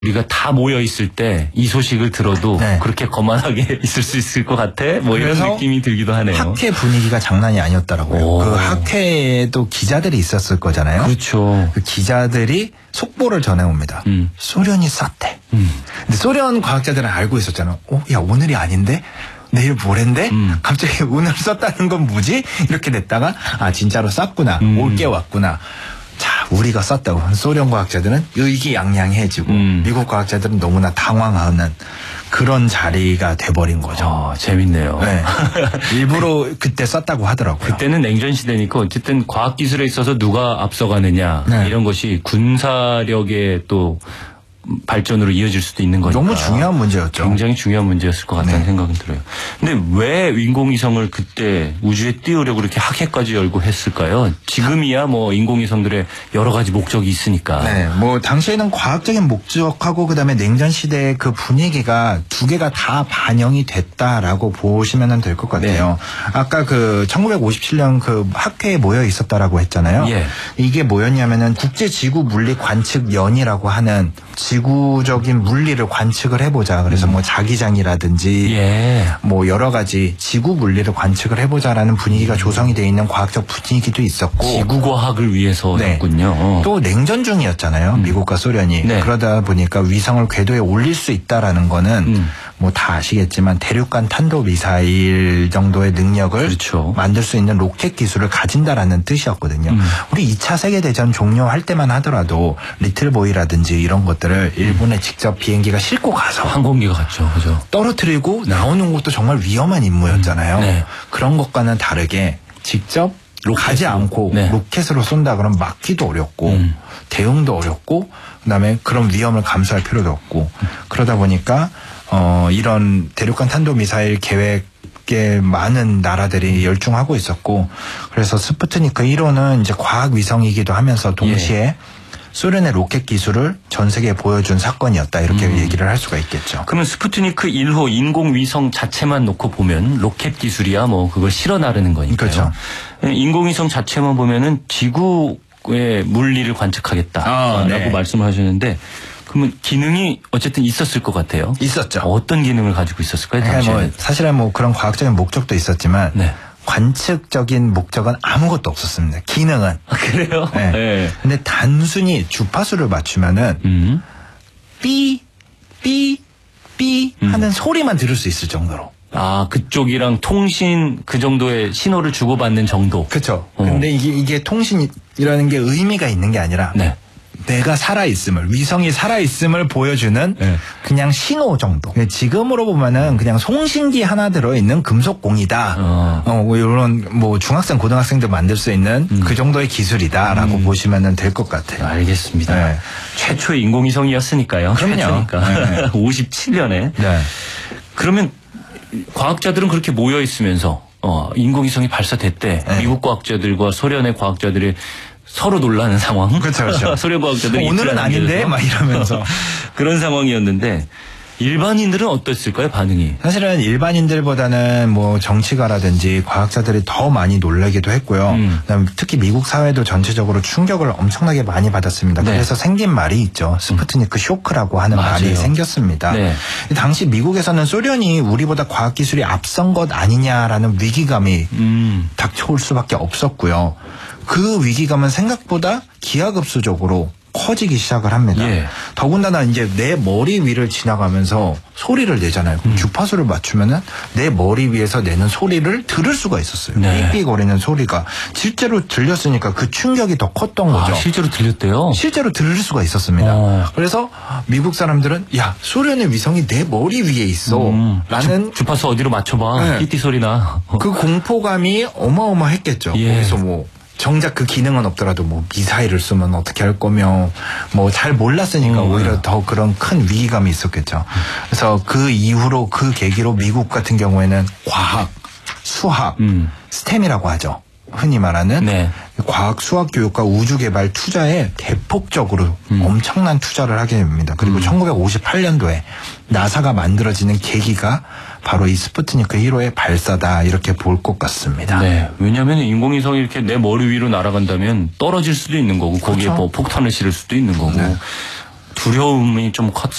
우리가 다 모여 있을 때 이 소식을 들어도 네. 그렇게 거만하게 있을 수 있을 것 같아? 뭐 이런 느낌이 들기도 하네요. 학회 분위기가 장난이 아니었더라고요. 오. 그 학회에도 기자들이 있었을 거잖아요. 그렇죠. 그 기자들이 속보를 전해옵니다. 소련이 쐈대. 근데 소련 과학자들은 알고 있었잖아. 야 오늘이 아닌데? 내일 모레인데? 갑자기 오늘 썼다는 건 뭐지? 이렇게 됐다가 진짜로 쐈구나. 올게 왔구나. 자, 우리가 쐈다고. 소련 과학자들은 의기양양해지고 미국 과학자들은 너무나 당황하는 그런 자리가 돼버린 거죠. 재밌네요. 네. 일부러 그때 쐈다고 하더라고요. 그때는 냉전 시대니까 어쨌든 과학기술에 있어서 누가 앞서가느냐 네. 이런 것이 군사력의 또 발전으로 이어질 수도 있는 거니까. 너무 중요한 문제였죠. 굉장히 중요한 문제였을 것 같다는 네. 생각은 들어요. 근데 왜 인공위성을 그때 우주에 띄우려고 그렇게 학회까지 열고 했을까요? 지금이야 뭐 인공위성들의 여러 가지 목적이 있으니까. 네, 뭐 당시에는 과학적인 목적하고 그다음에 냉전 시대의 그 분위기가 두 개가 다 반영이 됐다라고 보시면 될 것 같아요. 네. 아까 그 1957년 그 학회에 모여 있었다라고 했잖아요. 예. 이게 뭐였냐면은 국제 지구 물리 관측 연이라고 하는 지구적인 물리를 관측을 해보자. 그래서 뭐 자기장이라든지 예. 뭐 여러 가지 지구 물리를 관측을 해보자라는 분위기가 조성이 돼 있는 과학적 분위기도 있었고 지구과학을 위해서였군요. 네. 또 냉전 중이었잖아요. 미국과 소련이. 네. 그러다 보니까 위성을 궤도에 올릴 수 있다라는 거는 뭐 다 아시겠지만 대륙간 탄도 미사일 정도의 능력을 그렇죠. 만들 수 있는 로켓 기술을 가진다라는 뜻이었거든요. 우리 2차 세계대전 종료할 때만 하더라도 리틀보이라든지 이런 것들을 일본에 직접 비행기가 싣고 가서 항공기가 갔죠. 그죠. 떨어뜨리고 나오는 것도 정말 위험한 임무였잖아요. 네. 그런 것과는 다르게 직접 가지 않고 네. 로켓으로 쏜다 그러면 막기도 어렵고 대응도 어렵고 그다음에 그런 위험을 감수할 필요도 없고 그러다 보니까 이런 대륙간 탄도미사일 계획에 많은 나라들이 열중하고 있었고 그래서 스푸트니크 1호는 이제 과학 위성이기도 하면서 동시에 소련의 로켓 기술을 전 세계에 보여준 사건이었다 이렇게 얘기를 할 수가 있겠죠. 그러면 스푸트니크 1호 인공위성 자체만 놓고 보면 로켓 기술이야 뭐 그걸 실어 나르는 거니까요. 그렇죠. 인공위성 자체만 보면은 지구의 물리를 관측하겠다라고 네. 말씀을 하셨는데 그러면 기능이 어쨌든 있었을 것 같아요. 있었죠. 어떤 기능을 가지고 있었을까요? 뭐 당시에는? 사실은 뭐 그런 과학적인 목적도 있었지만 네. 관측적인 목적은 아무것도 없었습니다. 기능은. 그래요? 네. 네. 근데 단순히 주파수를 맞추면은 삐 하는 소리만 들을 수 있을 정도로. 그쪽이랑 통신 그 정도의 신호를 주고받는 정도. 그렇죠. 근데 이게 통신이라는 게 의미가 있는 게 아니라 네. 내가 살아있음을 위성이 살아있음을 보여주는 네. 그냥 신호 정도. 지금으로 보면은 그냥 송신기 하나 들어있는 금속공이다. 뭐 이런 뭐 중학생 고등학생들 만들 수 있는 그 정도의 기술이다라고 보시면은 될 것 같아요. 알겠습니다. 네. 최초의 인공위성이었으니까요. 그럼요. 최초니까. 네. 57년에. 네. 그러면 과학자들은 그렇게 모여 있으면서 인공위성이 발사됐대. 네. 미국 과학자들과 소련의 과학자들이 서로 놀라는 상황. 그렇죠. 소련 과학자들이 오늘은 아닌데 막 이러면서 그런 상황이었는데 일반인들은 어땠을까요, 반응이? 사실은 일반인들보다는 뭐 정치가라든지 과학자들이 더 많이 놀라기도 했고요. 그다음에 특히 미국 사회도 전체적으로 충격을 엄청나게 많이 받았습니다. 네. 그래서 생긴 말이 있죠. 스푸트니크 쇼크라고 하는 맞아요. 말이 생겼습니다. 네. 당시 미국에서는 소련이 우리보다 과학기술이 앞선 것 아니냐라는 위기감이 닥쳐올 수밖에 없었고요. 그 위기감은 생각보다 기하급수적으로 커지기 시작을 합니다. 예. 더군다나 이제 내 머리 위를 지나가면서 소리를 내잖아요. 그럼 주파수를 맞추면은 내 머리 위에서 내는 소리를 들을 수가 있었어요. 네. 삑삑거리는 소리가 실제로 들렸으니까 그 충격이 더 컸던 거죠. 실제로 들렸대요? 실제로 들을 수가 있었습니다. 그래서 미국 사람들은 야 소련의 위성이 내 머리 위에 있어 라는 주파수 어디로 맞춰봐. 네. 띠띠 소리 나. 그 공포감이 어마어마했겠죠. 예. 거기서 뭐 정작 그 기능은 없더라도 뭐 미사일을 쏘면 어떻게 할 거며 뭐 잘 몰랐으니까 오히려 더 그런 큰 위기감이 있었겠죠. 그래서 그 이후로 그 계기로 미국 같은 경우에는 과학, 수학, 스템이라고 하죠. 흔히 말하는 네. 과학, 수학 교육과 우주 개발 투자에 대폭적으로 엄청난 투자를 하게 됩니다. 그리고 1958년도에 나사가 만들어지는 계기가 바로 이 스푸트니크 1호의 발사다 이렇게 볼 것 같습니다. 네. 왜냐하면 인공위성이 이렇게 내 머리 위로 날아간다면 떨어질 수도 있는 거고 거기에 그렇죠. 뭐 폭탄을 실을 수도 있는 거고 네. 두려움이 좀